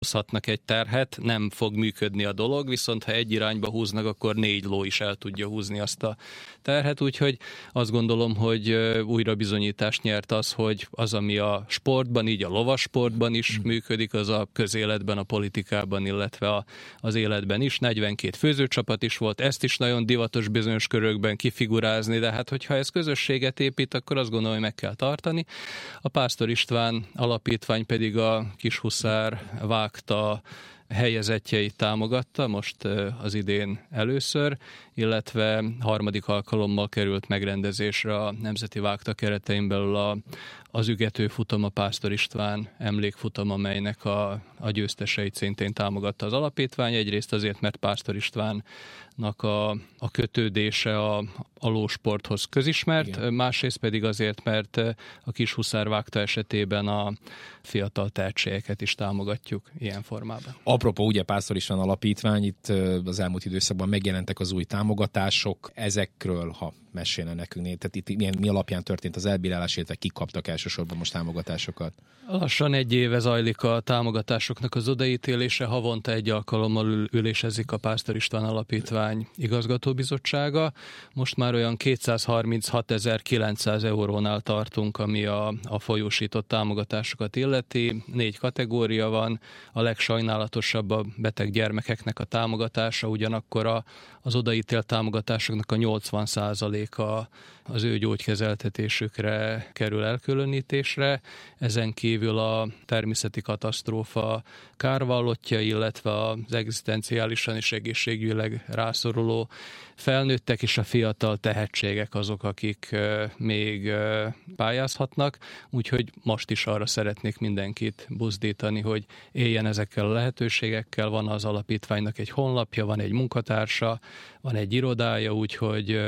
hozhatnak egy terhet, nem fog működni a dolog, viszont ha egy irányba húznak, akkor 4 ló is el tudja húzni azt a terhet, úgyhogy azt gondolom, hogy újra bizonyítást nyert az, hogy az, ami a sportban, így a lovassportban is működik, az a közéletben, a politikában, illetve az életben is. 42 főzőcsapat is volt, ezt is nagyon divatos bizonyos körökben kifigurázni, de hát hogyha ez közösséget épít, akkor azt gondolom, hogy meg kell tartani. A Pásztor István alapítvány pedig a Kishuszár Vágta helyezettjeit támogatta, most az idén először, illetve harmadik alkalommal került megrendezésre a Nemzeti Vágta keretein belül az ügető futam, a Pásztor István emlékfutam, amelynek a győzteseit szintén támogatta az alapítvány. Egyrészt azért, mert Pásztor Istvánnak a kötődése a lósporthoz közismert, igen. Másrészt pedig azért, mert a Kishuszár Vágta esetében a fiatal tehetségeket is támogatjuk ilyen formában. Apropó, ugye Pásztor István alapítvány, itt az elmúlt időszakban megjelentek az új támogatások, ezekről, ha mesélne nekünk, tehát itt mi alapján történt az elbírálás, illetve kik kaptak elsősorban most támogatásokat? Lassan 1 éve zajlik a támogatásoknak az odaítélése, havonta 1 alkalommal ülésezik a Pásztor István Alapítvány igazgatóbizottsága. Most már olyan 236.900 eurónál tartunk, ami a folyósított támogatásokat illeti. 4 kategória van, a legsajnálatosabb a beteg gyermekeknek a támogatása, ugyanakkor az odaítélt támogatásoknak a 80%-a az ő gyógykezeltetésükre kerül elkülönítésre. Ezen kívül a természeti katasztrófa kárvallottja, illetve az egzisztenciálisan és egészségügyileg rászoruló felnőttek és a fiatal tehetségek azok, akik még pályázhatnak. Úgyhogy most is arra szeretnék mindenkit buzdítani, hogy éljen ezekkel a lehetőségekkel. Van az alapítványnak egy honlapja, van egy munkatársa, van egy irodája, úgyhogy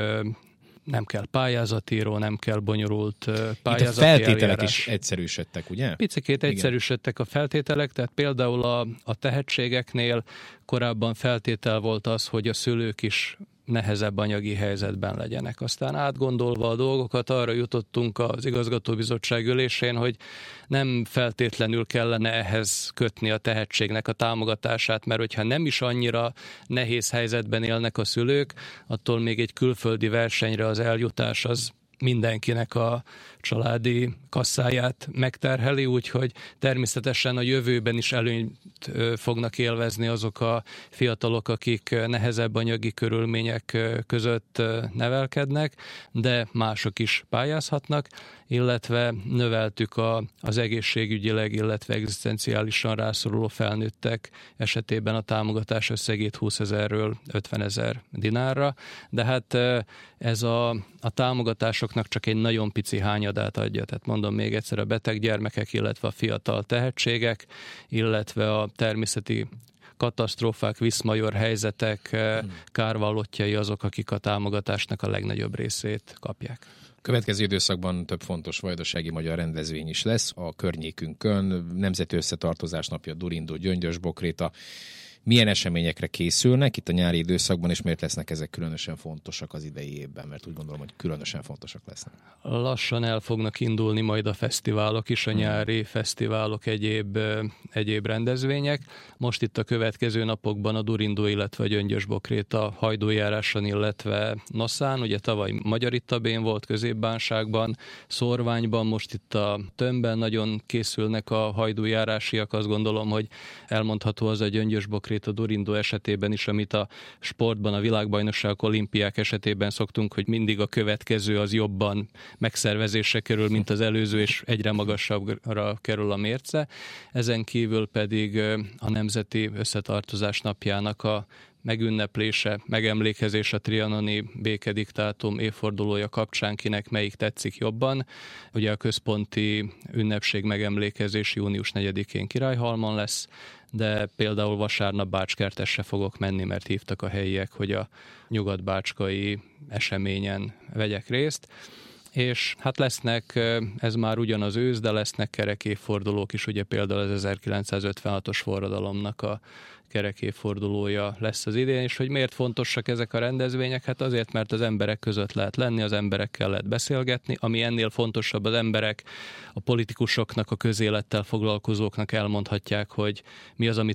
nem kell pályázatíró, nem kell bonyolult pályázati itt a feltételek eljárás. is egyszerűsödtek, ugye? Picikét egyszerűsödtek a feltételek, tehát például a tehetségeknél korábban feltétel volt az, hogy a szülők is nehezebb anyagi helyzetben legyenek. Aztán átgondolva a dolgokat arra jutottunk az igazgatóbizottság ülésén, hogy nem feltétlenül kellene ehhez kötni a tehetségnek a támogatását, mert hogyha nem is annyira nehéz helyzetben élnek a szülők, attól még egy külföldi versenyre az eljutás az mindenkinek a családi kasszáját megterheli, úgyhogy természetesen a jövőben is előnyt fognak élvezni azok a fiatalok, akik nehezebb anyagi körülmények között nevelkednek, de mások is pályázhatnak, illetve növeltük az egészségügyileg, illetve egzisztenciálisan rászoruló felnőttek esetében a támogatás összegét 20 000-ről 50 000 dinárra, de hát ez a támogatásoknak csak egy nagyon pici hányadát adja, tehát mondom még egyszer, a beteg gyermekek, illetve a fiatal tehetségek, illetve a természeti katasztrófák, viszmajor helyzetek kárvallottjai azok, akik a támogatásnak a legnagyobb részét kapják. Következő időszakban több fontos vajdasági magyar rendezvény is lesz a környékünkön. Nemzeti Összetartozás Napja, Durindó, Gyöngyös-Bokréta. Milyen eseményekre készülnek itt a nyári időszakban, és miért lesznek ezek különösen fontosak az idei évben? Mert úgy gondolom, hogy különösen fontosak lesznek. Lassan el fognak indulni majd a fesztiválok is, a nyári fesztiválok, egyéb rendezvények. Most itt a következő napokban a Durindó, illetve a Gyöngyös-Bokréta hajdújáráson, illetve Noszán. Ugye tavaly Magyaritabén volt, Középbánságban, Szorványban, most itt a Tömbben nagyon készülnek a hajdújárásiak. Azt gondolom, hogy elmondható az a Gyöngyös-Bokréta a Durindó esetében is, amit a sportban, a világbajnokságok, olimpiák esetében szoktunk, hogy mindig a következő az jobban megszervezésre kerül, mint az előző, és egyre magasabbra kerül a mérce. Ezen kívül pedig a Nemzeti Összetartozás Napjának a megünneplése, megemlékezés a trianoni békediktátum évfordulója kapcsán, kinek melyik tetszik jobban. Ugye a központi ünnepség megemlékezés június 4-én Királyhalmon lesz, de például vasárnap Bácskertesre fogok menni, mert hívtak a helyiek, hogy a nyugat-bácskai eseményen vegyek részt. és hát lesznek, ez már ugyanaz ősz, de lesznek kerekévfordulók is, ugye például az 1956-os forradalomnak a kerekévfordulója lesz az idén, és hogy miért fontosak ezek a rendezvények? Hát azért, mert az emberek között lehet lenni, az emberekkel lehet beszélgetni, ami ennél fontosabb, az emberek a politikusoknak, a közélettel foglalkozóknak elmondhatják, hogy mi az, amit